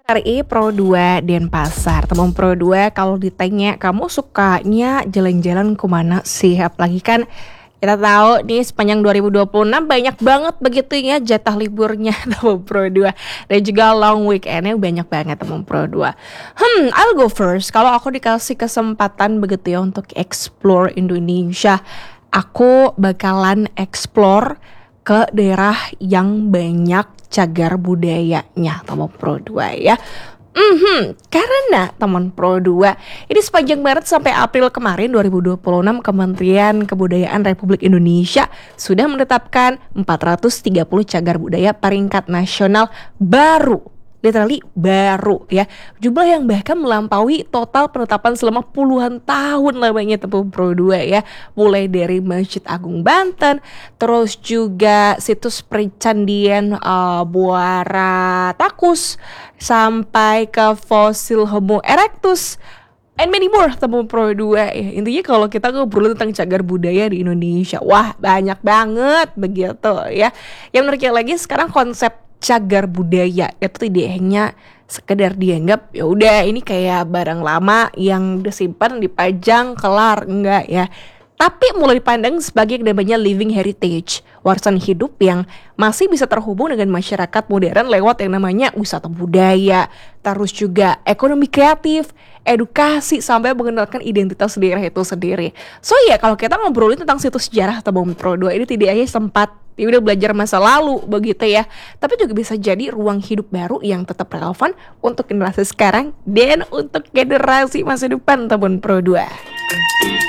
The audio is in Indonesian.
RI Pro 2 Denpasar. Teman Pro 2, kalau ditanya kamu sukanya jalan-jalan kemana sih? Apalagi kan kita tahu nih sepanjang 2026 banyak banget begitu ya jatah liburnya teman Pro 2. Dan juga long weekendnya banyak banget teman Pro 2. I'll go first. Kalau aku dikasih kesempatan begitu ya untuk explore Indonesia, aku bakalan explore ke daerah yang banyak cagar budayanya teman Pro 2 ya. Karena teman Pro 2 ini sepanjang Maret sampai April kemarin 2026 Kementerian Kebudayaan Republik Indonesia sudah menetapkan 430 cagar budaya peringkat nasional baru. Literally baru ya. Jumlah yang bahkan melampaui total penetapan selama puluhan tahun lamanya teman Pro 2 ya. Mulai dari Masjid Agung Banten, terus juga situs percandian Muara Takus, sampai ke fosil Homo erectus, and many more teman Pro 2 ya. Intinya kalau kita ngobrol tentang cagar budaya di Indonesia, wah banyak banget begitu ya. Yang menariknya lagi sekarang konsep cagar budaya itu tidak hanya sekedar dianggap ya udah ini kayak barang lama yang disimpan dipajang kelar, enggak ya. Tapi mulai dipandang sebagai namanya living heritage, warisan hidup yang masih bisa terhubung dengan masyarakat modern lewat yang namanya wisata budaya, terus juga ekonomi kreatif, edukasi, sampai mengenalkan identitas daerah itu sendiri. So ya kalau kita ngobrolin tentang situs sejarah teman Pro 2 ini tidak hanya sempat ya udah belajar masa lalu begitu ya, tapi juga bisa jadi ruang hidup baru yang tetap relevan untuk generasi sekarang dan untuk generasi masa depan teman Pro 2.